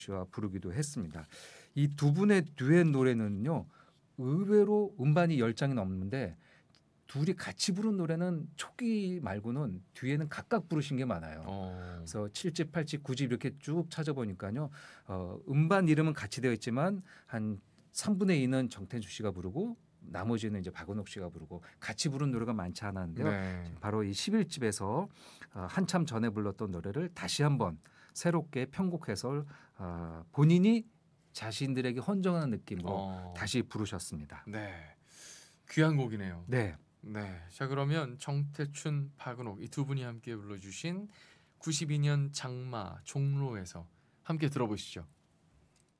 씨와 부르기도 했습니다. 이 두 분의 듀엣 노래는요. 의외로 음반이 10장이 넘는데 둘이 같이 부른 노래는 초기 말고는 뒤에는 각각 부르신 게 많아요. 어. 그래서 7집, 8집, 9집 이렇게 쭉 찾아보니까요. 음반 이름은 같이 되어 있지만 한 3분의 2는 정태주 씨가 부르고 나머지는 이제 박은옥 씨가 부르고 같이 부른 노래가 많지 않았는데요. 네. 바로 이 11집에서 한참 전에 불렀던 노래를 다시 한번 새롭게 편곡해서 본인이 자신들에게 헌정하는 느낌으로 어. 다시 부르셨습니다. 네. 귀한 곡이네요. 네. 네. 자, 그러면 정태춘, 박은옥 이 두 분이 함께 불러주신 92년 장마 종로에서 함께 들어보시죠.